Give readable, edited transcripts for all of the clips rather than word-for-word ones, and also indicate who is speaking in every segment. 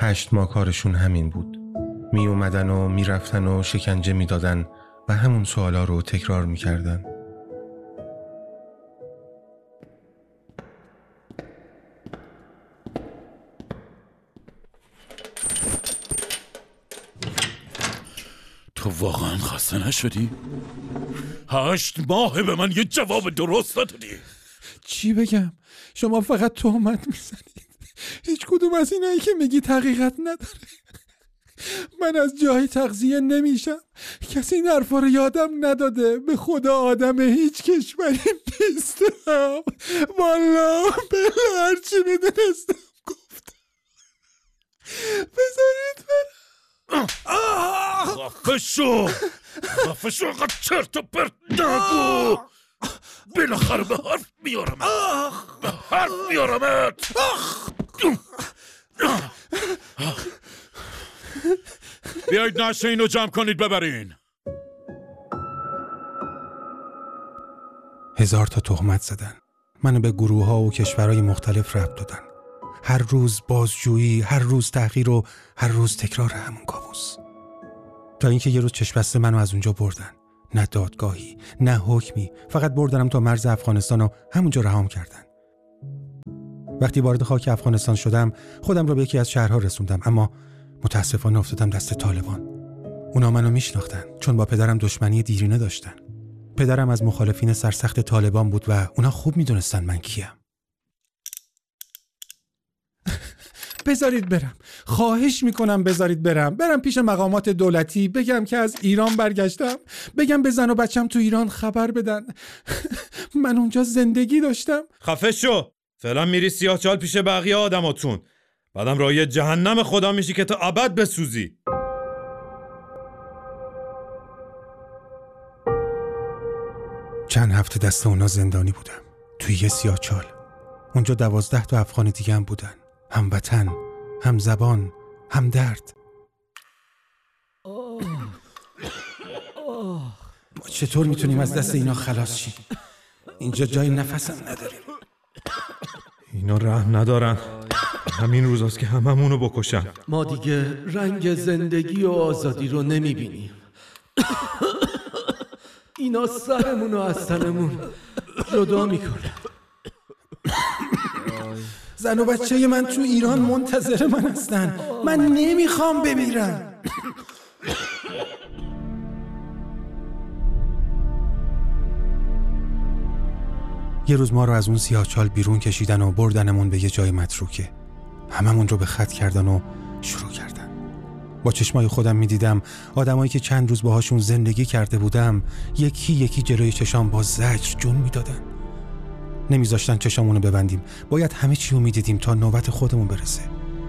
Speaker 1: 8 ماه کارشون همین بود. می اومدن و می رفتن و شکنجه می دادن و همون سوالا رو تکرار می کردن.
Speaker 2: تو واقعا خسته نشدی؟ 8 ماه به من یه جواب درست ندادی.
Speaker 3: چی بگم؟ شما فقط تهمت میزنید. هیچ کدوم از اینایی که میگید حقیقت نداره. من از جای تغذیه نمیشم. کسی این حرفا رو یادم نداده. به خدا آدم هیچ کشوری نیستم. والله بله هرچی میدونستم گفتم. بذارید برم.
Speaker 2: خفه شو قد چرت و پرت نگو. بالاخره به حرف میارمت. بیایید نشه اینو جمع کنید ببرین.
Speaker 3: 1000 تا تهمت زدن. منو به گروه ها و کشورهای مختلف ربط دادن. هر روز بازجویی، هر روز تحقیر و هر روز تکرار همون کابوس. تا اینکه یه روز چشم بسته منو از اونجا بردن. نه دادگاهی، نه حکمی، فقط بردنم تا مرز افغانستان و همونجا رهام کردن. وقتی وارد خاک افغانستان شدم، خودم رو به یکی از شهرها رسوندم، اما متاسفانه افتادم دست طالبان. اونا منو میشناختن چون با پدرم دشمنی دیرینه داشتن. پدرم از مخالفین سرسخت طالبان بود و اونا خوب میدونستن من کیم. بذارید برم. خواهش میکنم بذارید برم پیش مقامات دولتی، بگم که از ایران برگشتم، بگم به زن و بچم تو ایران خبر بدن. من اونجا زندگی داشتم.
Speaker 4: خفه شو. فعلا میری سیاهچال پیش بقیه آدماتون، بعدم راهی جهنم خدا میشی که تا ابد بسوزی.
Speaker 3: چند هفته دست اونا زندانی بودم توی یه سیاهچال. اونجا 12 تا افغان دیگه هم بودن، هم وطن، هم زبان، هم درد. ما چطور میتونیم از دست اینا خلاص شیم؟ اینجا جای نفسم نداریم.
Speaker 4: اینا رحم ندارن. همین روزاست که هممونو بکشن.
Speaker 5: ما دیگه رنگ زندگی و آزادی رو نمیبینیم. اینا سرمون و از تنمون جدا میکنن.
Speaker 3: زن و بچه من تو ایران منتظر من هستن. من نمیخوام بمیرم. یه روز ما رو از اون سیاهچال بیرون کشیدن و بردنمون به یه جای متروکه. هممون رو به خط کردن و شروع کردن. با چشمای خودم میدیدم آدمایی که چند روز باهاشون زندگی کرده بودم یکی یکی جلوی چشام با زجر جون میدادن. نمیذاشتن چشامونو ببندیم. باید همه چی رو میدیدیم تا نوبت خودمون برسه.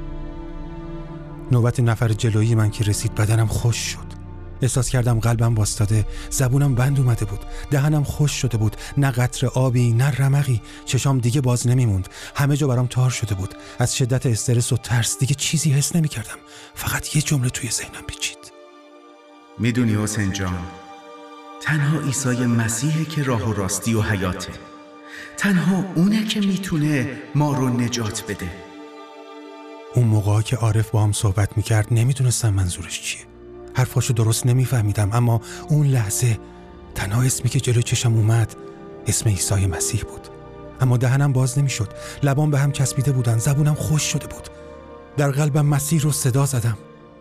Speaker 3: نوبت نفر جلویی من که رسید بدنم خوش شد. احساس کردم قلبم واسطاده، زبونم بند اومده بود، دهنم خوش شده بود، نه قطره آبی نه رمقی، چشام دیگه باز نمیموند، همه جا برام تار شده بود. از شدت استرس و ترس دیگه چیزی حس نمی‌کردم. فقط یه جمله توی ذهنم پیچید.
Speaker 6: میدونی حسین جان، تنها عیسی مسیحه که راه و راستی و حیاته. تنها اونه که میتونه ما رو نجات بده.
Speaker 3: اون موقعی که عارف با هم صحبت میکرد نمیدونستم منظورش چیه. حرفاشو درست نمیفهمیدم، اما اون لحظه تنها اسمی که جلوی چشم اومد اسم عیسی مسیح بود. اما دهنم باز نمیشد، لبام به هم چسبیده بودن، زبونم خوش شده بود. در قلبم مسیح رو صدا زدم.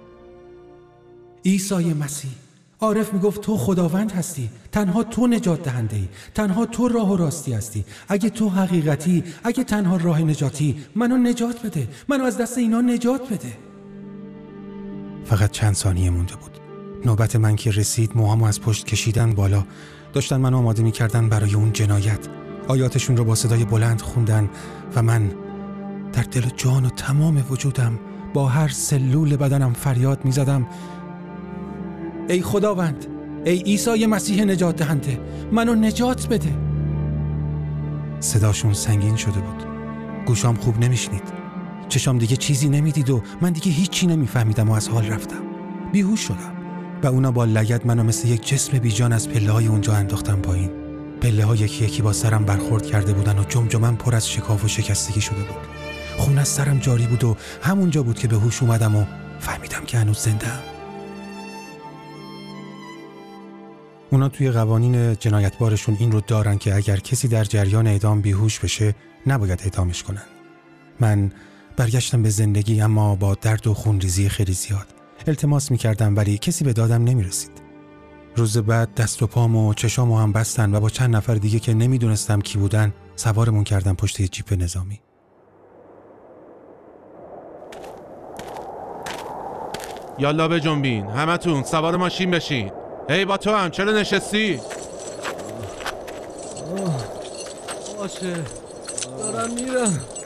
Speaker 3: عیسی مسیح. عارف میگفت تو خداوند هستی، تنها تو نجات دهنده ای، تنها تو راه و راستی هستی. اگه تو حقیقتی، اگه تنها راه نجاتی، منو نجات بده، منو از دست اینا نجات بده. فقط چند ثانیه مونده بود. نوبت من که رسید موهامو از پشت کشیدن بالا، داشتن منو آماده میکردن برای اون جنایت. آیاتشون رو با صدای بلند خوندن و من در دل و جان و تمام وجودم با هر سلول بدنم فریاد میزدم ای خداوند، ای عیسی مسیح نجات دهنده، منو نجات بده. صداشون سنگین شده بود، گوشام خوب نمیشنید، چشام دیگه چیزی نمیدید و من دیگه هیچی نمیفهمیدم و از حال رفتم. بیهوش شدم و اونا با لگد منو مثل یک جسم بیجان از پله‌های اونجا انداختن پایین. پله‌ها یکی یکی با سرم برخورد کرده بودن و جمجمه‌ام پر از شکاف و شکستگی شده بود. خون از سرم جاری بود و همونجا بود که به هوش اومدم و فهمیدم که هنوز زنده‌ام. اونا توی قوانین جنایتبارشون این رو دارن که اگر کسی در جریان اعدام بیهوش بشه نباید اعدامش کنن. من برگشتم به زندگی، اما با درد و خونریزی خیلی زیاد. التماس میکردم ولی کسی به دادم نمیرسید. روز بعد دست و پام و چشامو هم بستن و با چند نفر دیگه که نمیدونستم کی بودن سوارمون کردن پشت یه جیپ نظامی.
Speaker 7: یالا بجنبین، همتون سوار ماشین بشین. هی با تو هم چرا نشستی؟
Speaker 5: باشه دارم میرم.